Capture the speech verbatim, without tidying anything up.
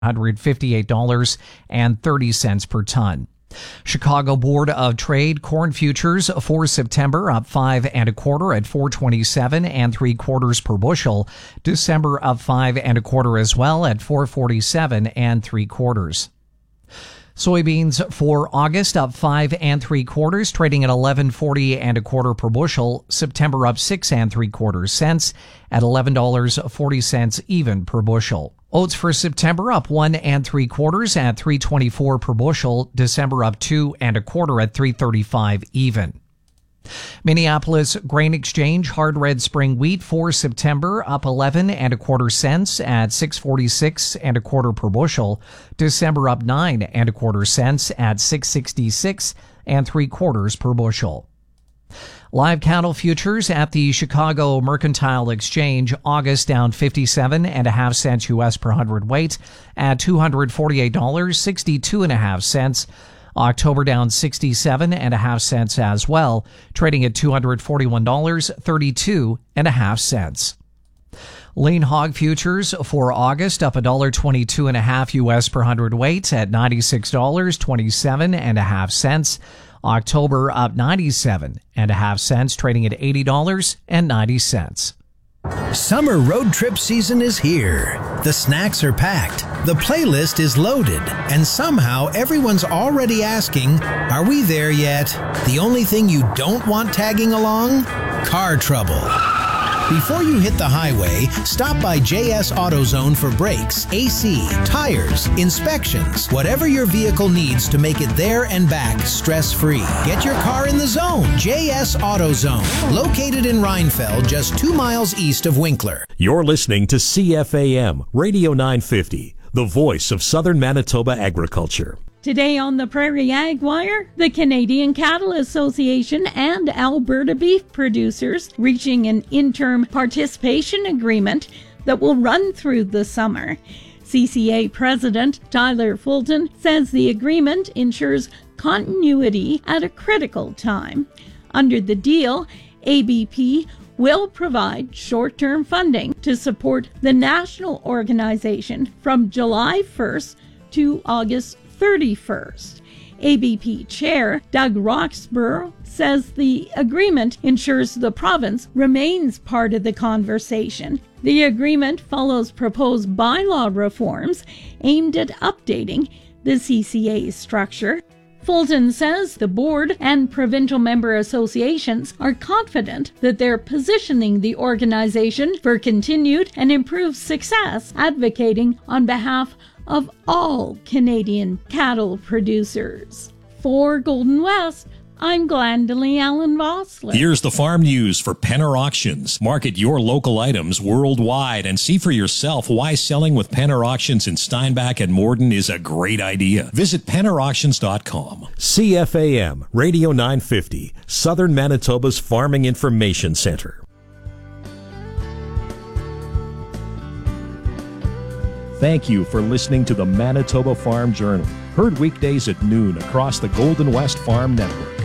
one hundred fifty-eight dollars and thirty cents per ton. Chicago Board of Trade corn futures for September up five and a quarter at four twenty-seven and three quarters per bushel. December up five and a quarter as well at four forty-seven and three quarters. Soybeans for August up five and three quarters, trading at eleven forty and a quarter per bushel. September up six and three quarters cents at eleven dollars and forty cents even per bushel. Oats for September up one and three quarters at three twenty-four per bushel. December up two and a quarter at three thirty-five even. Minneapolis Grain Exchange hard red spring wheat for September up eleven and a quarter cents at six forty-six and a quarter per bushel. December up nine and a quarter cents at six sixty-six and three quarters per bushel. Live cattle futures at the Chicago Mercantile Exchange, August down fifty-seven and a half cents U S per hundredweight at two hundred forty-eight dollars and sixty-two and a half cents. October down sixty-seven and a half cents as well, trading at two hundred forty-one dollars and thirty-two and a half cents. Lean hog futures for August up one dollar and twenty-two and a half U S per hundredweight at ninety-six dollars and twenty-seven and a half cents. October up ninety-seven and a half cents, trading at eighty dollars and ninety cents. Summer road trip season is here. The snacks are packed, the playlist is loaded, and somehow everyone's already asking, are we there yet? The only thing you don't want tagging along? Car trouble. Before you hit the highway, stop by J S AutoZone for brakes, A C, tires, inspections, whatever your vehicle needs to make it there and back stress-free. Get your car in the zone. J S AutoZone, located in Rhinefeld, just two miles east of Winkler. You're listening to C F A M, Radio nine fifty, the voice of Southern Manitoba agriculture. Today on the Prairie Ag Wire, the Canadian Cattle Association and Alberta beef producers reaching an interim participation agreement that will run through the summer. C C A President Tyler Fulton says the agreement ensures continuity at a critical time. Under the deal, A B P will provide short-term funding to support the national organization from July first to August thirty-first. A B P Chair Doug Roxburgh says the agreement ensures the province remains part of the conversation. The agreement follows proposed bylaw reforms aimed at updating the C C A's structure. Fulton says the board and provincial member associations are confident that they're positioning the organization for continued and improved success, advocating on behalf of all Canadian cattle producers. For Golden West, I'm Glendalee Allen Vosloo. Here's the farm news for Penner Auctions. Market your local items worldwide and see for yourself why selling with Penner Auctions in Steinbach and Morden is a great idea. Visit penner auctions dot com. C F A M, Radio nine fifty, Southern Manitoba's Farming Information Center. Thank you for listening to the Manitoba Farm Journal, heard weekdays at noon across the Golden West Farm Network.